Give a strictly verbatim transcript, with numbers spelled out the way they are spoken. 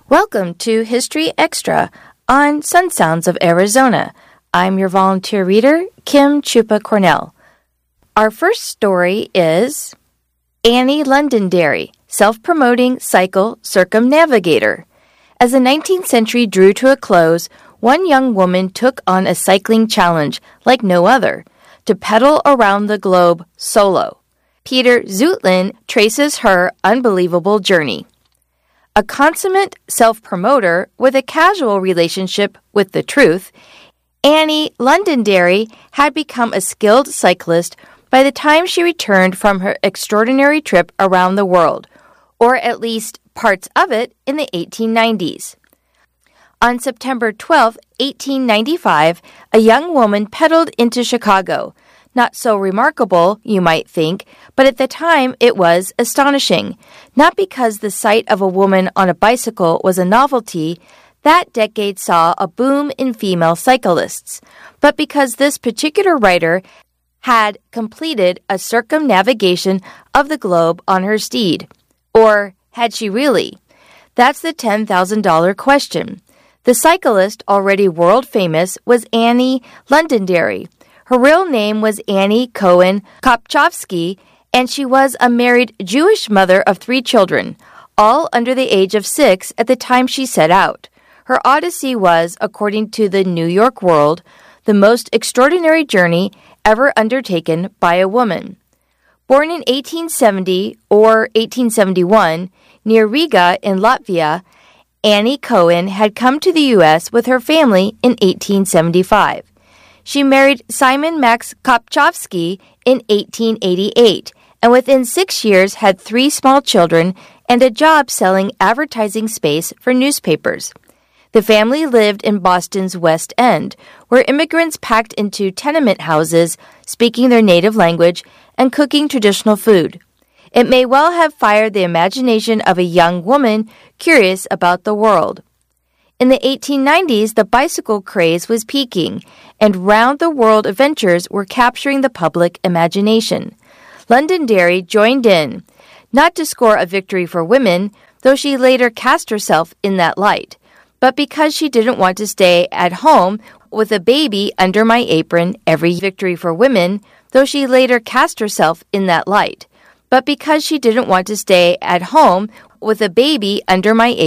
Welcome to History Extra on Sun Sounds of Arizona. I'm your volunteer reader, Kim Chupa Cornell. Our first story is Annie Londonderry, self-promoting cycle circumnavigator. As the nineteenth century drew to a close, one young woman took on a cycling challenge like no other, to pedal around the globe solo. Peter Zutlin traces her unbelievable journey. A consummate self-promoter with a casual relationship with the truth, Annie Londonderry had become a skilled cyclist by the time she returned from her extraordinary trip around the world, or at least parts of it, in the eighteen nineties. On September twelfth, eighteen ninety-five, a young woman pedaled into Chicago. Not so remarkable, you might think, but at the time it was astonishing. Not because the sight of a woman on a bicycle was a novelty, that decade saw a boom in female cyclists, but because this particular writer had completed a circumnavigation of the globe on her steed. Or had she really? That's the ten thousand dollars question. The cyclist, already world-famous, was Annie Londonderry. Her real name was Annie Cohen Kopchovsky, and she was a married Jewish mother of three children, all under the age of six at the time she set out. Her odyssey was, according to the New York World, the most extraordinary journey ever undertaken by a woman. Born in eighteen seventy or eighteen seventy-one, near Riga in Latvia, Annie Cohen had come to the U S with her family in eighteen seventy-five. She married Simon Max Kopchovsky in eighteen eighty-eight, and within six years had three small children and a job selling advertising space for newspapers. The family lived in Boston's West End, where immigrants packed into tenement houses, speaking their native language and cooking traditional food. It may well have fired the imagination of a young woman curious about the world. In the eighteen nineties, the bicycle craze was peaking, and round-the-world adventures were capturing the public imagination. Londonderry joined in, not to score a victory for women, though she later cast herself in that light, but because she didn't want to stay at home with a baby under my apron. Every victory for women, though she later cast herself in that light, but because she didn't want to stay at home with a baby under my apron.